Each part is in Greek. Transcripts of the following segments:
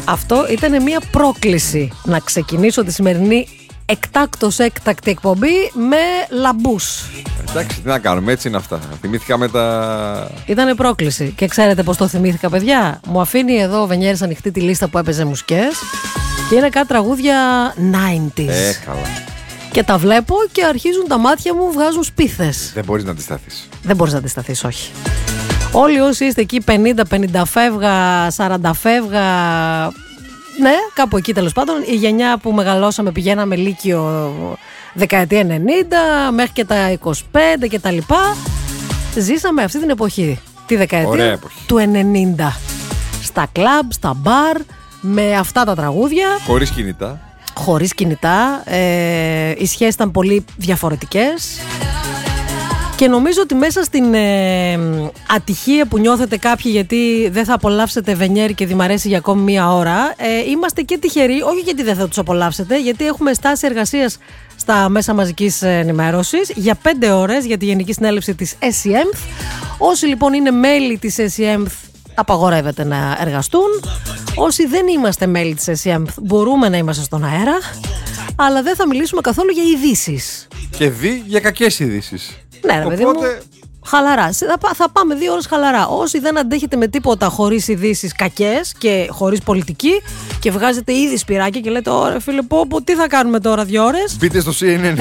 Αυτό ήταν μια πρόκληση να ξεκινήσω τη σημερινή έκτακτη εκπομπή με λαμπούς. Εντάξει, τι να κάνουμε, έτσι είναι αυτά. Θυμήθηκα με τα... Ήτανε πρόκληση. Και ξέρετε πώς το θυμήθηκα, παιδιά? Μου αφήνει εδώ ο Βενιέρης ανοιχτή τη λίστα που έπαιζε μουσικές και είναι κάτι τραγούδια 90s. Καλά. Και τα βλέπω και αρχίζουν τα μάτια μου, βγάζουν σπίθες. Δεν μπορείς να αντισταθείς. Δεν μπορείς να αντισταθείς, όχι. Όλοι όσοι είστε εκεί 50 φεύγα, 40 φεύγα, ναι, κάπου εκεί τέλος πάντων, η γενιά που μεγαλώσαμε, πηγαίναμε λύκειο δεκαετία 90 μέχρι και τα 25 και τα λοιπά, ζήσαμε αυτή την εποχή, τη δεκαετία του 90. Στα κλαμπ, στα μπαρ, με αυτά τα τραγούδια. Χωρίς κινητά. Οι σχέσεις ήταν πολύ διαφορετικές. Και νομίζω ότι μέσα στην ατυχία που νιώθετε κάποιοι γιατί δεν θα απολαύσετε Βενιέρη και Δημαρέση για ακόμη μία ώρα, είμαστε και τυχεροί, όχι γιατί δεν θα τους απολαύσετε, γιατί έχουμε στάση εργασίας στα μέσα μαζικής ενημέρωσης για 5 ώρες για τη Γενική Συνέλευση της SEMF. Όσοι λοιπόν είναι μέλη της SEMF απαγορεύεται να εργαστούν. Όσοι δεν είμαστε μέλη της SEMF μπορούμε να είμαστε στον αέρα, αλλά δεν θα μιλήσουμε καθόλου για ειδήσεις. Και για κακές ειδήσεις. Ναι, ρε παιδί μου, χαλαρά. Θα πάμε 2 ώρες χαλαρά. Όσοι δεν αντέχετε με τίποτα χωρίς ειδήσεις κακές και χωρίς πολιτική και βγάζετε ήδη σπυράκια και λέτε ωραία φίλε πω τι θα κάνουμε τώρα 2 ώρες. Μπείτε στο CNN.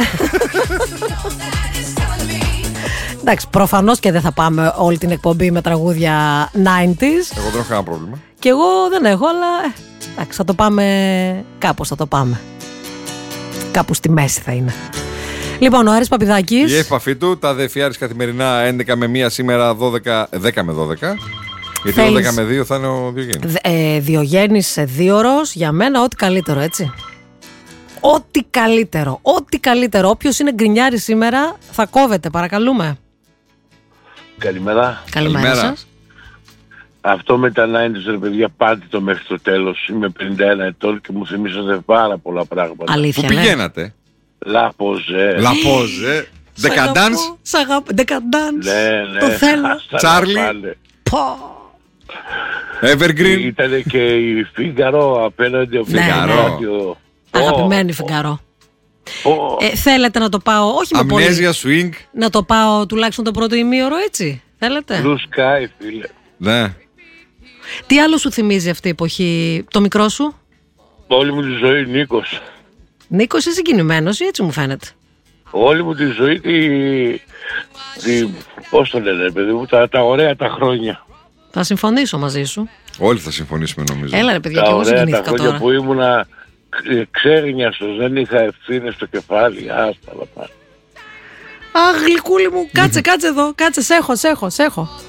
Εντάξει, προφανώς και δεν θα πάμε όλη την εκπομπή με τραγούδια 90s. Εγώ δεν έχω κανένα πρόβλημα. Και εγώ δεν έχω, αλλά εντάξει, θα το πάμε κάπως, θα το πάμε. Κάπου στη μέση θα είναι. Λοιπόν, ο Άρης Παπηδάκης. Η επαφή του, τα Δεφιάρης καθημερινά 11 με 1, σήμερα 10 με 12. Γιατί 12 με 2 θα είναι ο Διογέννης. Διογέννης 2ωρος, για μένα ό,τι καλύτερο, έτσι. Ό,τι καλύτερο. Όποιος είναι γκρινιάρης σήμερα θα κόβεται, παρακαλούμε. Καλημέρα. Καλημέρα σας. Αυτό με τα 90's, ρε παιδιά, πάτε το μέχρι το τέλος. Είμαι 51 ετών και μου θυμίσατε πάρα πολλά πράγματα. Αλήθεια, πού πηγαίνατε? Λαποζέ. Δεκαντάνς. Δεκαντάνς. Ναι. Το θέλω. Τσάρλι. Evergreen. Ήτανε και η Φίγκαρο απέναντι από Φίγκαρο. Αγαπημένη Φίγκαρο. Θέλετε να το πάω, όχι με πολύ. Αμνέζια, swing. Να το πάω τουλάχιστον το πρώτο ημίωρο, έτσι? Θέλετε? Blue Sky, φίλε. Ναι. Τι άλλο σου θυμίζει αυτή η εποχή, το μικρό σου? Όλη μου τη ζωή, Νίκος. Νίκος, είσαι συγκινημένος ή έτσι μου φαίνεται? Όλη μου τη ζωή πώς το λένε, παιδί μου, τα ωραία τα χρόνια. Θα συμφωνήσω μαζί σου. Όλοι θα συμφωνήσουμε, νομίζω. Έλα ρε παιδιά, και εγώ συγκινήθηκα τα χρόνια που ήμουνα ξέρινιαστος, δεν είχα ευθύνες στο κεφάλι, άστα. Αχ, γλυκούλη μου, κάτσε εδώ, κάτσε, σ' έχω.